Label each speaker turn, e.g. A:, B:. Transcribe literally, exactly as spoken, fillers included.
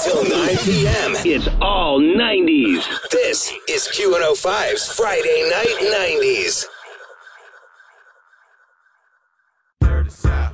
A: till nine p.m.
B: It's all nineties.
A: This is Q one oh five's Friday Night nineties.
C: Dirty South.